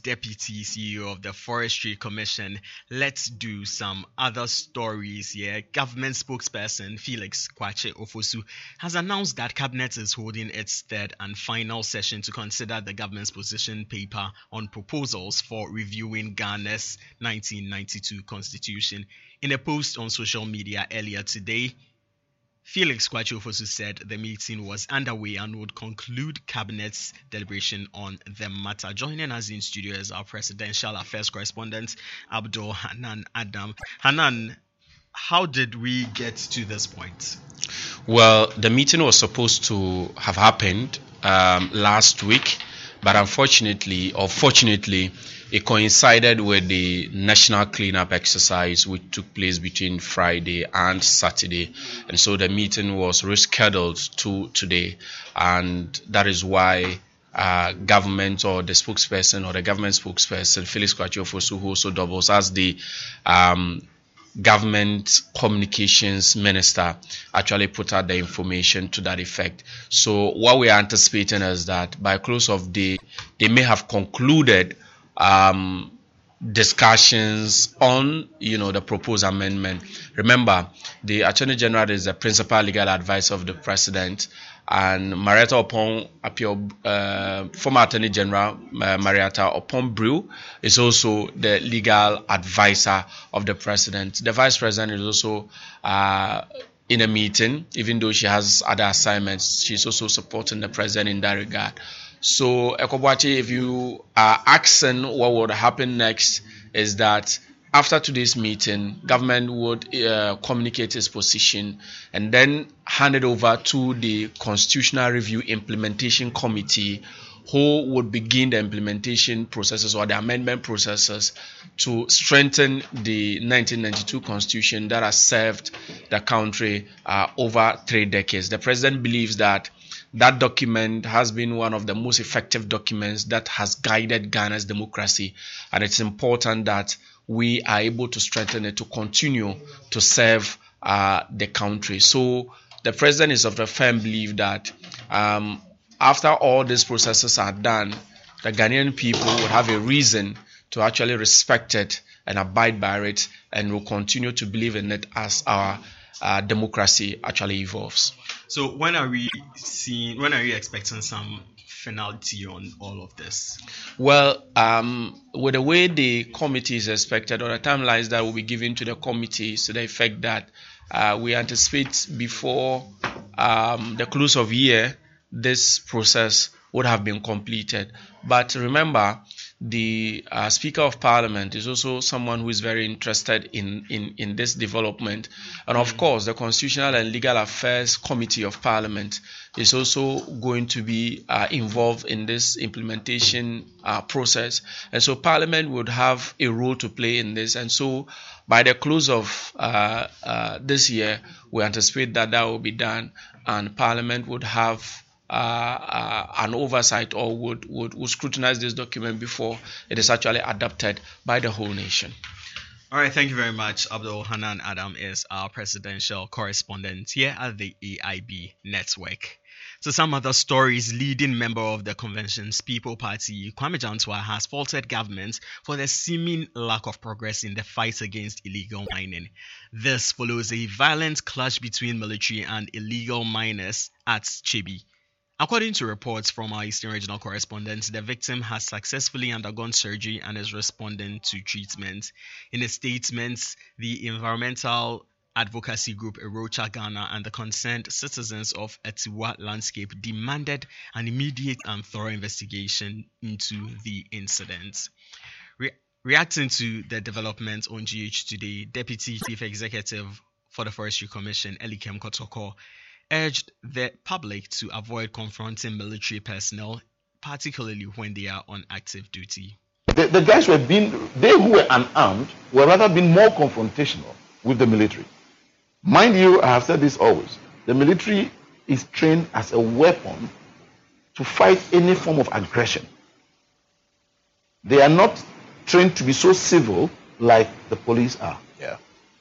Deputy CEO of the Forestry Commission. Let's do some other stories here. Government spokesperson Felix Kwakye Ofosu has announced that Cabinet is holding its third and final session to consider the government's position paper on proposals for reviewing Ghana's 1992 Constitution. In a post on social media earlier today, Felix Kwakye Ofosu said the meeting was underway and would conclude Cabinet's deliberation on the matter. Joining us in studio is our presidential affairs correspondent, Abdul Hanan Adam. Hanan, how did we get to this point? Well, the meeting was supposed to have happened last week, but unfortunately, or fortunately, it coincided with the national cleanup exercise which took place between Friday and Saturday. And so the meeting was rescheduled to today. And that is why government or the spokesperson or the government spokesperson, Felix Kwakye Ofosu, who also doubles as the government communications minister, actually put out the information to that effect. So what we are anticipating is that by close of day, they may have concluded discussions on the proposed amendment. Remember, the Attorney General is the principal legal advisor of the President, and Marietta Opon Appiah, former Attorney General Marietta Opon Brew, is also the legal advisor of the President. The Vice President is also in a meeting, even though she has other assignments. She's also supporting the President in that regard. So, Ekobwachi, if you are asking what would happen next, is that after today's meeting, government would communicate its position and then hand it over to the Constitutional Review Implementation Committee, who would begin the implementation processes or the amendment processes to strengthen the 1992 Constitution that has served the country over 3 decades. The President believes that document has been one of the most effective documents that has guided Ghana's democracy, and it's important that we are able to strengthen it to continue to serve the country. So the President is of the firm belief that after all these processes are done, the Ghanaian people would have a reason to actually respect it and abide by it, and will continue to believe in it as our democracy actually evolves. So when are you expecting some finality on all of this? Well, with the way the committee is expected, or the timelines that will be given to the committee, to the effect that we anticipate before the close of year, this process would have been completed. But remember, the Speaker of Parliament is also someone who is very interested in this development. And of course, the Constitutional and Legal Affairs Committee of Parliament is also going to be involved in this implementation process. And so Parliament would have a role to play in this. And so by the close of this year, we anticipate that will be done, and Parliament would have an oversight, or would scrutinize this document before it is actually adopted by the whole nation. All right, thank you very much. Abdul Hanan Adam is our presidential correspondent here at the AIB Network. So some other stories. Leading member of the Convention's People Party, Kwame Jantua, has faulted government for the seeming lack of progress in the fight against illegal mining. This follows a violent clash between military and illegal miners at Chebi. According to reports from our Eastern Regional correspondent, the victim has successfully undergone surgery and is responding to treatment. In a statement, the environmental advocacy group Erocha Ghana and the concerned citizens of Etiwa Landscape demanded an immediate and thorough investigation into the incident. Reacting to the development on GH today, Deputy Chief Executive for the Forestry Commission, Elikem Kotoko, urged the public to avoid confronting military personnel, particularly when they are on active duty. The guys they who were unarmed were rather being more confrontational with the military. Mind you, I have said this always, the military is trained as a weapon to fight any form of aggression. They are not trained to be so civil like the police are. Yeah.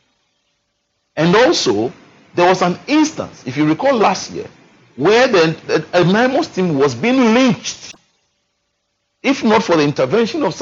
And also, there was an instance, if you recall last year, where the NIMOS team was being lynched, if not for the intervention of